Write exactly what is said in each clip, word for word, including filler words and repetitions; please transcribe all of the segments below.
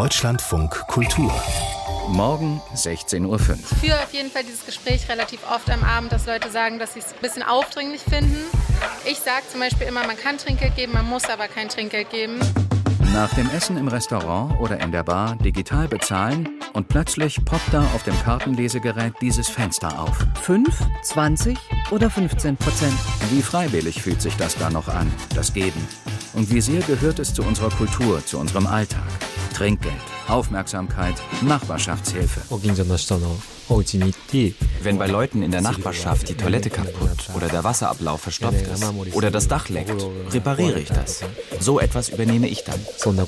Deutschlandfunk Kultur. Morgen sechzehn Uhr fünf. Ich führe auf jeden Fall dieses Gespräch relativ oft am Abend, dass Leute sagen, dass sie es ein bisschen aufdringlich finden. Ich sage zum Beispiel immer, man kann Trinkgeld geben, man muss aber kein Trinkgeld geben. Nach dem Essen im Restaurant oder in der Bar digital bezahlen und plötzlich poppt da auf dem Kartenlesegerät dieses Fenster auf. fünf, zwanzig oder fünfzehn Prozent. Wie freiwillig fühlt sich das da noch an, das Geben? Und wie sehr gehört es zu unserer Kultur, zu unserem Alltag? Trinkgeld, Aufmerksamkeit, Nachbarschaftshilfe. Wenn bei Leuten in der Nachbarschaft die Toilette kaputt oder der Wasserablauf verstopft ist oder das Dach leckt, repariere ich das. So etwas übernehme ich dann.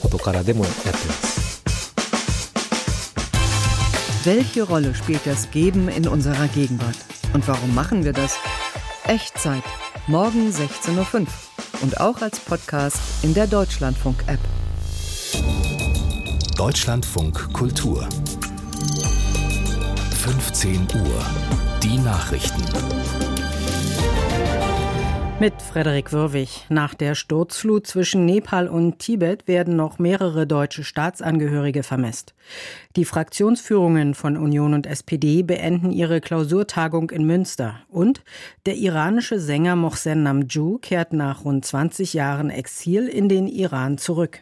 Welche Rolle spielt das Geben in unserer Gegenwart? Und warum machen wir das? Echtzeit, morgen sechzehn Uhr fünf und auch als Podcast in der Deutschlandfunk-App. Deutschlandfunk Kultur. fünfzehn Uhr. Die Nachrichten. Mit Frederik Würwig. Nach der Sturzflut zwischen Nepal und Tibet werden noch mehrere deutsche Staatsangehörige vermisst. Die Fraktionsführungen von Union und S P D beenden ihre Klausurtagung in Münster. Und der iranische Sänger Mohsen Namju kehrt nach rund zwanzig Jahren Exil in den Iran zurück.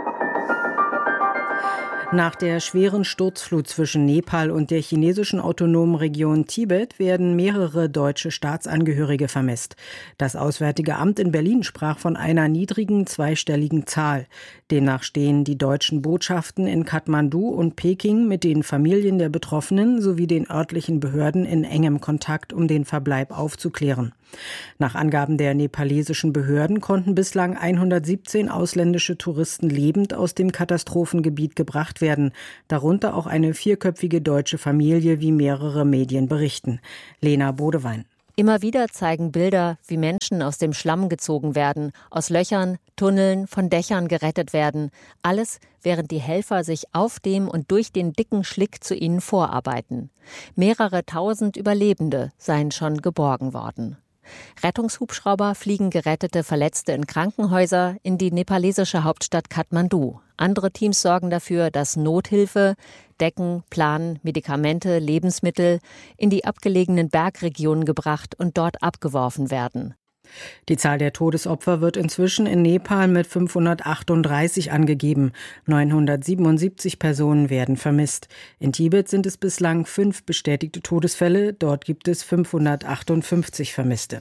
Nach der schweren Sturzflut zwischen Nepal und der chinesischen autonomen Region Tibet werden mehrere deutsche Staatsangehörige vermisst. Das Auswärtige Amt in Berlin sprach von einer niedrigen zweistelligen Zahl. Demnach stehen die deutschen Botschaften in Kathmandu und Peking mit den Familien der Betroffenen sowie den örtlichen Behörden in engem Kontakt, um den Verbleib aufzuklären. Nach Angaben der nepalesischen Behörden konnten bislang hundertsiebzehn ausländische Touristen lebend aus dem Katastrophengebiet gebracht werden, darunter auch eine vierköpfige deutsche Familie, wie mehrere Medien berichten. Lena Bodewein. Immer wieder zeigen Bilder, wie Menschen aus dem Schlamm gezogen werden, aus Löchern, Tunneln, von Dächern gerettet werden. Alles, während die Helfer sich auf dem und durch den dicken Schlick zu ihnen vorarbeiten. Mehrere tausend Überlebende seien schon geborgen worden. Rettungshubschrauber fliegen gerettete Verletzte in Krankenhäuser in die nepalesische Hauptstadt Kathmandu. Andere Teams sorgen dafür, dass Nothilfe, Decken, Plan, Medikamente, Lebensmittel in die abgelegenen Bergregionen gebracht und dort abgeworfen werden. Die Zahl der Todesopfer wird inzwischen in Nepal mit fünfhundertachtunddreißig angegeben. neunhundertsiebenundsiebzig Personen werden vermisst. In Tibet sind es bislang fünf bestätigte Todesfälle. Dort gibt es fünfhundertachtundfünfzig Vermisste.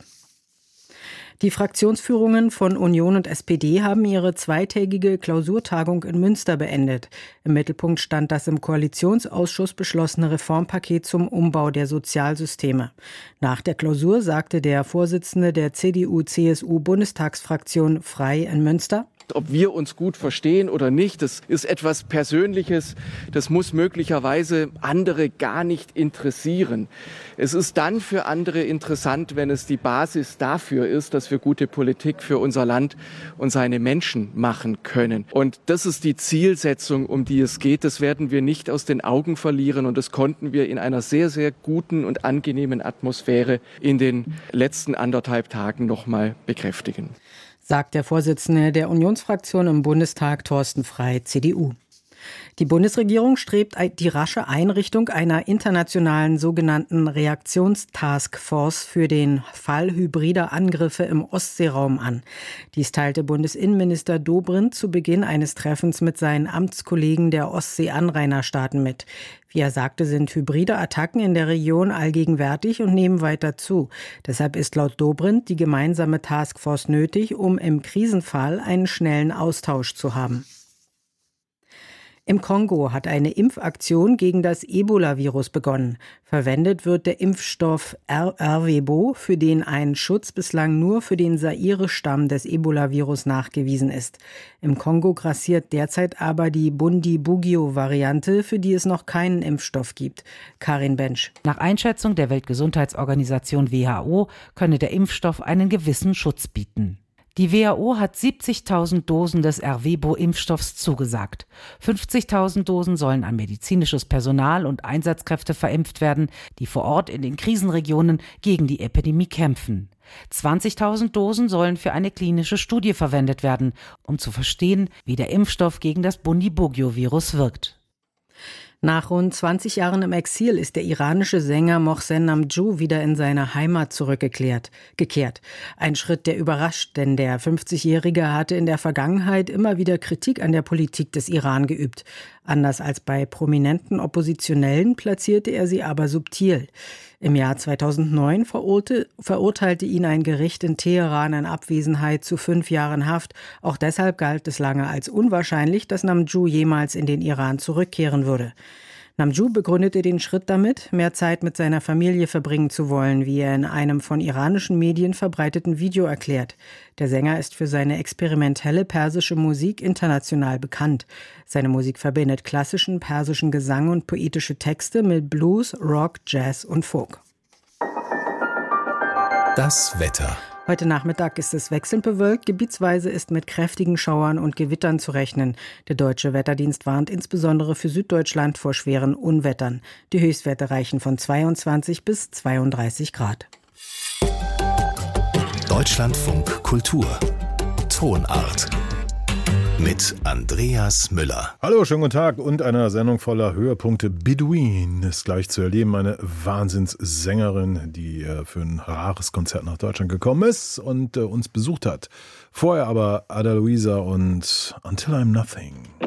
Die Fraktionsführungen von Union und S P D haben ihre zweitägige Klausurtagung in Münster beendet. Im Mittelpunkt stand das im Koalitionsausschuss beschlossene Reformpaket zum Umbau der Sozialsysteme. Nach der Klausur sagte der Vorsitzende der C D U C S U-Bundestagsfraktion Frei in Münster: Ob wir uns gut verstehen oder nicht, das ist etwas Persönliches. Das muss möglicherweise andere gar nicht interessieren. Es ist dann für andere interessant, wenn es die Basis dafür ist, dass wir gute Politik für unser Land und seine Menschen machen können. Und das ist die Zielsetzung, um die es geht. Das werden wir nicht aus den Augen verlieren. Und das konnten wir in einer sehr, sehr guten und angenehmen Atmosphäre in den letzten anderthalb Tagen noch mal bekräftigen. Sagt der Vorsitzende der Unionsfraktion im Bundestag, Thorsten Frei, C D U. Die Bundesregierung strebt die rasche Einrichtung einer internationalen sogenannten Reaktionstaskforce für den Fall hybrider Angriffe im Ostseeraum an. Dies teilte Bundesinnenminister Dobrindt zu Beginn eines Treffens mit seinen Amtskollegen der Ostsee-Anrainerstaaten mit. Wie er sagte, sind hybride Attacken in der Region allgegenwärtig und nehmen weiter zu. Deshalb ist laut Dobrindt die gemeinsame Taskforce nötig, um im Krisenfall einen schnellen Austausch zu haben. Im Kongo hat eine Impfaktion gegen das Ebola-Virus begonnen. Verwendet wird der Impfstoff Ervebo, für den ein Schutz bislang nur für den Zaire-Stamm des Ebola-Virus nachgewiesen ist. Im Kongo grassiert derzeit aber die Bundibugyo-Variante, für die es noch keinen Impfstoff gibt. Karin Bensch. Nach Einschätzung der Weltgesundheitsorganisation W H O könne der Impfstoff einen gewissen Schutz bieten. Die W H O hat siebzigtausend Dosen des Ervebo-Impfstoffs zugesagt. fünfzigtausend Dosen sollen an medizinisches Personal und Einsatzkräfte verimpft werden, die vor Ort in den Krisenregionen gegen die Epidemie kämpfen. zwanzigtausend Dosen sollen für eine klinische Studie verwendet werden, um zu verstehen, wie der Impfstoff gegen das Bundibugyo-Virus wirkt. Nach rund zwanzig Jahren im Exil ist der iranische Sänger Mohsen Namjoo wieder in seine Heimat zurückgekehrt. Gekehrt. Ein Schritt, der überrascht, denn der fünfzigjährige hatte in der Vergangenheit immer wieder Kritik an der Politik des Iran geübt. Anders als bei prominenten Oppositionellen platzierte er sie aber subtil. Im Jahr zweitausendneun verurte, verurteilte ihn ein Gericht in Teheran in Abwesenheit zu fünf Jahren Haft. Auch deshalb galt es lange als unwahrscheinlich, dass Namjoo jemals in den Iran zurückkehren würde. Namjoo begründete den Schritt damit, mehr Zeit mit seiner Familie verbringen zu wollen, wie er in einem von iranischen Medien verbreiteten Video erklärt. Der Sänger ist für seine experimentelle persische Musik international bekannt. Seine Musik verbindet klassischen persischen Gesang und poetische Texte mit Blues, Rock, Jazz und Folk. Das Wetter. Heute Nachmittag ist es wechselnd bewölkt, gebietsweise ist mit kräftigen Schauern und Gewittern zu rechnen. Der Deutsche Wetterdienst warnt insbesondere für Süddeutschland vor schweren Unwettern. Die Höchstwerte reichen von zweiundzwanzig bis zweiunddreißig Grad. Deutschlandfunk Kultur. Tonart. Mit Andreas Müller. Hallo, schönen guten Tag und einer Sendung voller Höhepunkte. Bedouin ist gleich zu erleben, eine Wahnsinnssängerin, die für ein rares Konzert nach Deutschland gekommen ist und uns besucht hat. Vorher aber Ada Luisa und Until I'm Nothing.